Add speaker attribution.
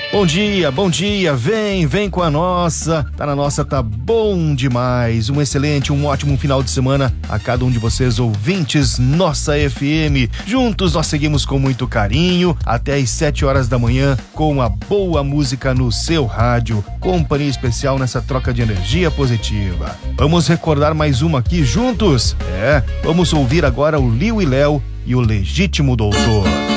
Speaker 1: Bom dia, vem com a nossa, tá na nossa, tá bom demais, um ótimo final de semana a cada um de vocês ouvintes Nossa FM, juntos nós seguimos com muito carinho, até às 7 horas da manhã, com a boa música no seu rádio, companhia especial nessa troca de energia positiva. Vamos recordar mais uma aqui juntos? Vamos ouvir agora o Liu e Léo e o Legítimo Doutor.